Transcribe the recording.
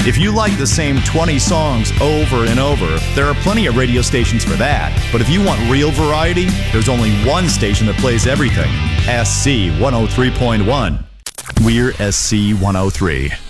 If you like the same 20 songs over and over, there are plenty of radio stations for that. But if you want real variety, there's only one station that plays everything. SC 103.1. We're SC 103.